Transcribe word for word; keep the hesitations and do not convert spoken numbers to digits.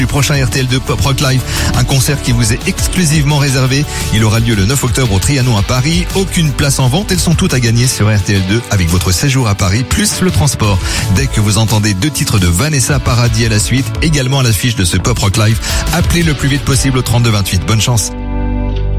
Du prochain R T L deux Pop Rock Live, un concert qui vous est exclusivement réservé. Il aura lieu le neuf octobre au Trianon à Paris. Aucune place en vente, elles sont toutes à gagner sur R T L deux avec votre séjour à Paris plus le transport. Dès que vous entendez deux titres de Vanessa Paradis à la suite, également à l'affiche de ce Pop Rock Live, appelez le plus vite possible au trente-deux vingt-huit. Bonne chance.